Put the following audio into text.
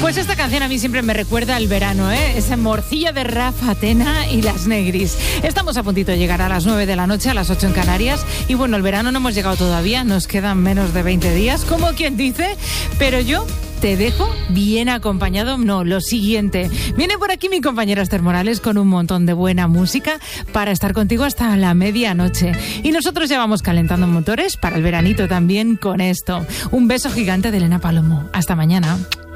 Pues esta canción a mí siempre me recuerda al verano, ¿eh? Esa morcilla de Rafa Tena y las Negris. Estamos a puntito de llegar a las 9 de la noche, a las 8 en Canarias. Y bueno, el verano no hemos llegado todavía, nos quedan menos de 20 días, como quien dice. Pero yo te dejo bien acompañado. No, lo siguiente. Viene por aquí mi compañera Esther Morales con un montón de buena música para estar contigo hasta la medianoche. Y nosotros ya vamos calentando motores para el veranito también con esto. Un beso gigante de Elena Palomo. Hasta mañana.